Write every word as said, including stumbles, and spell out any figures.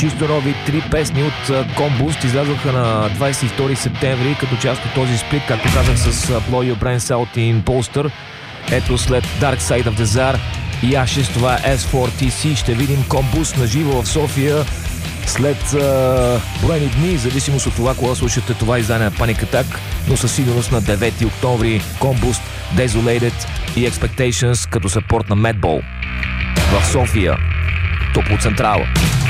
Чисто нови три песни от Combust излязоха на двадесет и втори септември като част от този сплит, както казах, с Blow Your Brains Out in Poster. Ето след Dark Side of the Tsar и Ashes, това е Ес фор Ти Си. Ще видим Combust на живо в София след uh, броени дни, в зависимост от това, кога слушате това издание на Panic Attack, но със сигурност на девети октомври Combust, Desolated и Expectations като съпорт на Madball в София, Топлоцентрала.